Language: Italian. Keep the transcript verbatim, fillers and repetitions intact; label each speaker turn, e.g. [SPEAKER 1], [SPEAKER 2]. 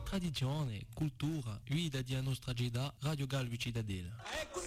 [SPEAKER 1] tradizione, cultura, guida di nostra città, Radio Galvi Cittadella.